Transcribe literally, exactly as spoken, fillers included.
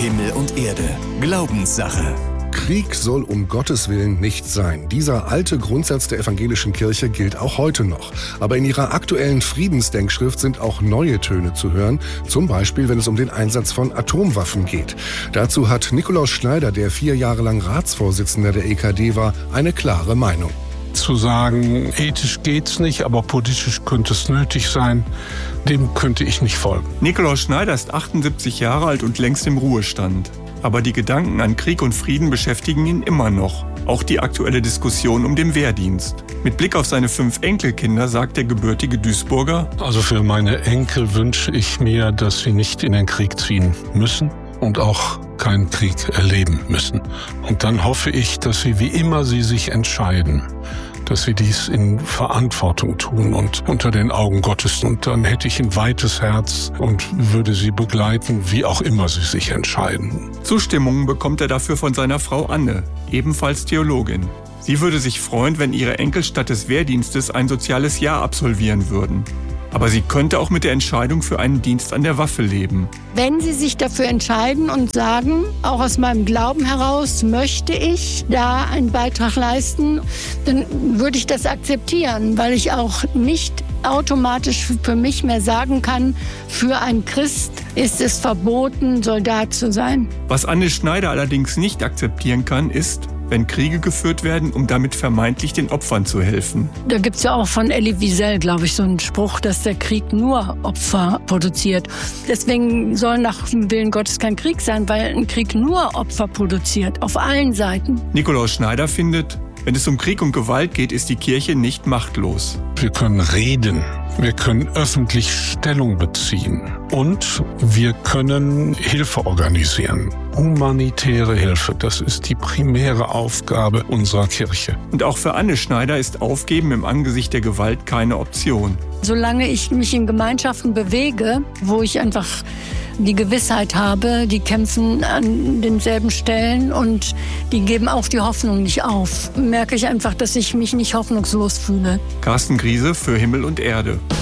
Himmel und Erde. Glaubenssache. Krieg soll um Gottes Willen nicht sein. Dieser alte Grundsatz der evangelischen Kirche gilt auch heute noch. Aber in ihrer aktuellen Friedensdenkschrift sind auch neue Töne zu hören. Zum Beispiel, wenn es um den Einsatz von Atomwaffen geht. Dazu hat Nikolaus Schneider, der vier Jahre lang Ratsvorsitzender der E K D war, eine klare Meinung. Zu sagen, ethisch geht's nicht, aber politisch könnte es nötig sein, dem könnte ich nicht folgen. Nikolaus Schneider ist achtundsiebzig Jahre alt und längst im Ruhestand. Aber die Gedanken an Krieg und Frieden beschäftigen ihn immer noch. Auch die aktuelle Diskussion um den Wehrdienst. Mit Blick auf seine fünf Enkelkinder sagt der gebürtige Duisburger: Also für meine Enkel wünsche ich mir, dass sie nicht in den Krieg ziehen müssen und auch keinen Krieg erleben müssen. Und dann hoffe ich, dass sie, wie immer sie sich entscheiden, dass sie dies in Verantwortung tun und unter den Augen Gottes. Und dann hätte ich ein weites Herz und würde sie begleiten, wie auch immer sie sich entscheiden. Zustimmung bekommt er dafür von seiner Frau Anne, ebenfalls Theologin. Sie würde sich freuen, wenn ihre Enkel statt des Wehrdienstes ein soziales Jahr absolvieren würden. Aber sie könnte auch mit der Entscheidung für einen Dienst an der Waffe leben. Wenn Sie sich dafür entscheiden und sagen, auch aus meinem Glauben heraus möchte ich da einen Beitrag leisten, dann würde ich das akzeptieren, weil ich auch nicht automatisch für mich mehr sagen kann, für einen Christ ist es verboten, Soldat zu sein. Was Anne Schneider allerdings nicht akzeptieren kann, ist, wenn Kriege geführt werden, um damit vermeintlich den Opfern zu helfen. Da gibt es ja auch von Elie Wiesel, glaube ich, so einen Spruch, dass der Krieg nur Opfer produziert. Deswegen soll nach dem Willen Gottes kein Krieg sein, weil ein Krieg nur Opfer produziert, auf allen Seiten. Nikolaus Schneider findet, wenn es um Krieg und Gewalt geht, ist die Kirche nicht machtlos. Wir können reden, wir können öffentlich Stellung beziehen und wir können Hilfe organisieren. Humanitäre Hilfe, das ist die primäre Aufgabe unserer Kirche. Und auch für Anne Schneider ist Aufgeben im Angesicht der Gewalt keine Option. Solange ich mich in Gemeinschaften bewege, wo ich einfach die Gewissheit habe, die kämpfen an denselben Stellen und die geben auch die Hoffnung nicht auf, merke ich einfach, dass ich mich nicht hoffnungslos fühle. Carsten Griese für Himmel und Erde.